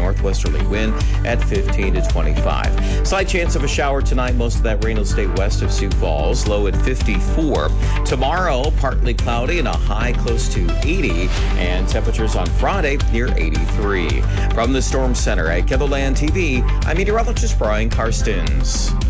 northwesterly wind at 15 to 25. Slight chance of a shower tonight. Most of that rain will stay west of Sioux Falls, low at 54. Tomorrow, partly cloudy and a high close to 80, and temperatures on Friday near 83. From the Storm Center at KENDALAND TV, I'm meteorologist Brian Karstens.